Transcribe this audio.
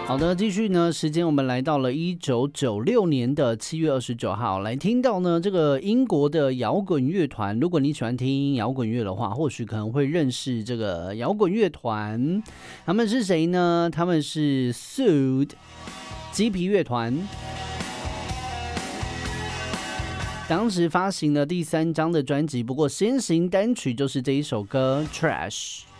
好的，继续呢，时间我们来到了1996年的7月29号，来听到呢这个英国的摇滚乐团。如果你喜欢听摇滚乐的话，或许可能会认识这个摇滚乐团。他们是谁呢？他们是 Suede 鸡皮乐团。当时发行了第3张的专辑，不过先行单曲就是这一首歌 Trash。